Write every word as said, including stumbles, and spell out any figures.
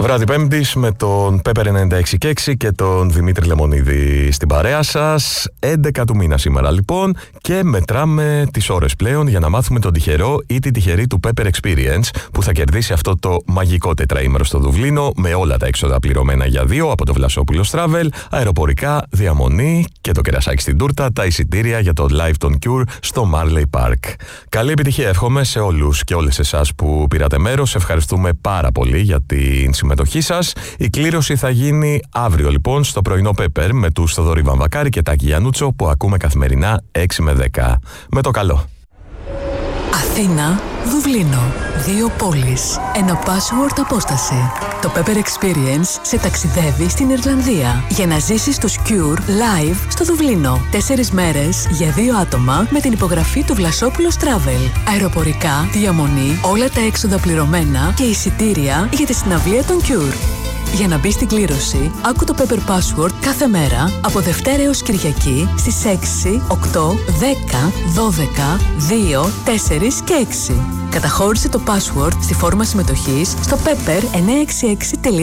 Βράδυ Πέμπτης με τον Pepper ενενήντα έξι και έξι και τον Δημήτρη Λεμονίδη στην παρέα σας. έντεκα του μήνα σήμερα λοιπόν και μετράμε τις ώρες πλέον για να μάθουμε τον τυχερό ή την τυχερή του Pepper Experience που θα κερδίσει αυτό το μαγικό τετραήμερο στο Δουβλίνο με όλα τα έξοδα πληρωμένα για δύο από το Βλασόπουλος Travel, αεροπορικά, διαμονή και το κερασάκι στην τούρτα, τα εισιτήρια για το live των Cure στο Marley Park. Καλή επιτυχία εύχομαι σε όλους και όλες εσάς που πήρατε μέρος. Ευχαριστούμε πάρα πολύ για την συμμετοχή σας. Η κλήρωση θα γίνει αύριο λοιπόν στο πρωινό Pepper με τους Θοδωρή Βαμβακάρη και Τάκη Γιαννούτσο που ακούμε καθημερινά έξι με δέκα. Με το καλό. Αθήνα, Δουβλίνο. Δύο πόλεις. Ένα password απόσταση. Το Pepper Experience σε ταξιδεύει στην Ιρλανδία για να ζήσεις τους Cure live στο Δουβλίνο. Τέσσερις μέρες για δύο άτομα με την υπογραφή του Βλασόπουλος Travel. Αεροπορικά, διαμονή, όλα τα έξοδα πληρωμένα και εισιτήρια για τη συναυλία των Cure. Για να μπει στην κλήρωση, άκου το Pepper Password κάθε μέρα από Δευτέρα έως Κυριακή στις έξι, οκτώ, δέκα, δώδεκα, δύο, τέσσερα και έξι. Καταχώρησε το password στη φόρμα συμμετοχής στο pepper εννιακόσια εξήντα έξι τελεία